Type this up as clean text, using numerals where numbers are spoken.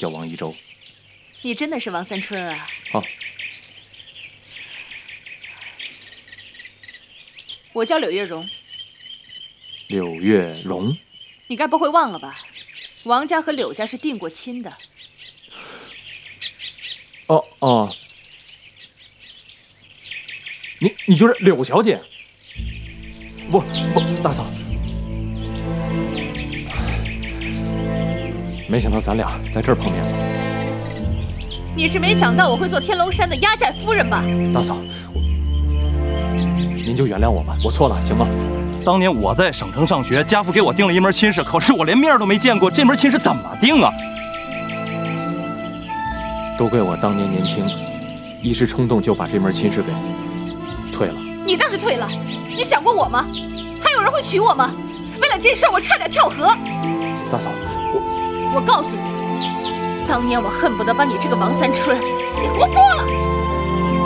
叫王一舟。 你真的是王三春啊？ 哦。 我叫柳月荣。 柳月荣？ 你该不会忘了吧？王家和柳家是定过亲的。 哦哦。你就是柳小姐？不，大嫂。没想到咱俩在这儿碰面了。 你是没想到我会做天龙山的压寨夫人吧？ 大嫂，您就原谅我吧，我错了，行吗？ 当年我在省城上学，家父给我定了一门亲事，可是我连面都没见过，这门亲事怎么定啊？ 都怪我当年年轻，一时冲动就把这门亲事给退了。 你倒是退了，你想过我吗？还有人会娶我吗？为了这事儿，我差点跳河。 大嫂， 我告诉你，当年我恨不得把你这个王三春给活剥